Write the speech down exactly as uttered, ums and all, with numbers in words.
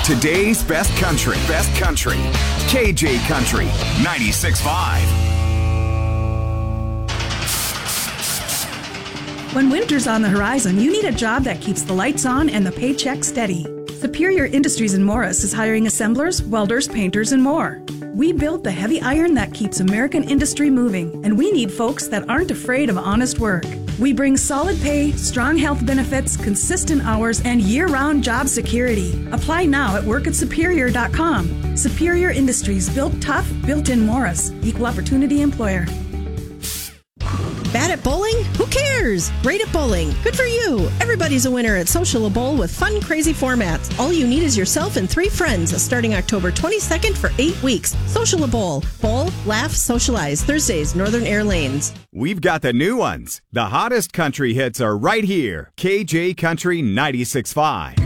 Today's best country. Best country. K J Country ninety-six point five. When winter's on the horizon, you need a job that keeps the lights on and the paycheck steady. Superior Industries in Morris is hiring assemblers, welders, painters, and more. We build the heavy iron that keeps American industry moving, and we need folks that aren't afraid of honest work. We bring solid pay, strong health benefits, consistent hours, and year-round job security. Apply now at work at superior dot com. Superior Industries, built tough, built in Morris. Equal opportunity employer. Bad at bowling? Who cares? Great at bowling. Good for you. Everybody's a winner at Social Bowl with fun, crazy formats. All you need is yourself and three friends starting October twenty-second for eight weeks. Social Bowl. Bowl, laugh, socialize. Thursdays, Northern Air Lanes. We've got the new ones. The hottest country hits are right here. K J Country ninety-six point five.